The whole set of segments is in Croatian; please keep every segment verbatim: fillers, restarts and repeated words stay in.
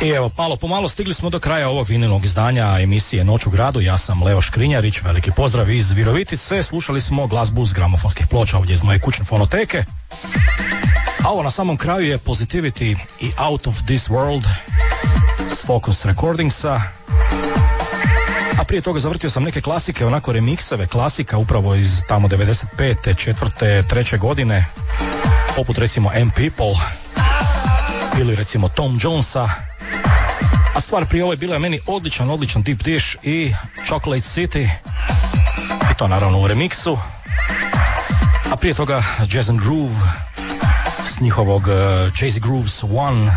I evo, malo po malo stigli smo do kraja ovog vinilnog izdanja emisije Noć u gradu. Ja sam Leo Škrinjarić, veliki pozdrav iz Virovitice. Slušali smo glazbu s gramofonskih ploča ovdje iz moje kućne fonoteke. A ovo na samom kraju je Positivity i Out of This World s Focus Recordingsa. A prije toga zavrtio sam neke klasike, onako remikseve klasika upravo iz tamo devedeset pete, četvrte, treće godine, poput recimo M People ili recimo Tom Jonesa. A stvar prije ovo je bila meni odličan, odličan Deep Dish i Chocolate City, i to naravno u remiksu. A prije toga Jazz and Groove s njihovog uh, Jazzy Grooves One.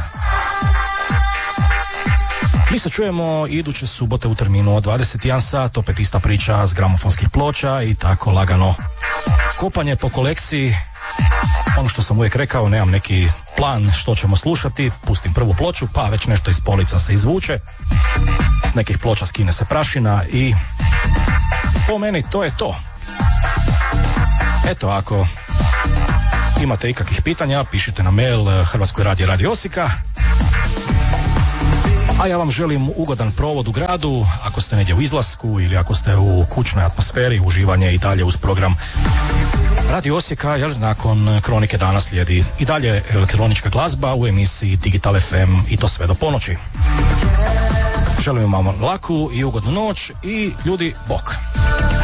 Mi se čujemo iduće subote u terminu od dvadeset jedan sat, opet ista priča s gramofonskih ploča i tako lagano kopanje po kolekciji. Ono što sam uvijek rekao, nemam neki plan što ćemo slušati, pustim prvu ploču pa već nešto iz polica se izvuče, s nekih ploča skine se prašina i po meni to je to. Eto, ako imate ikakvih pitanja, pišite na mail Hrvatskoj radio Radio Osijeka. A ja vam želim ugodan provod u gradu, ako ste negdje u izlasku ili ako ste u kućnoj atmosferi, uživanje i dalje uz program Radio Osijeka, jer nakon Kronike dana slijedi i dalje elektronička glazba u emisiji Digital F M i to sve do ponoći. Želim vam laku i ugodnu noć i ljudi, bok!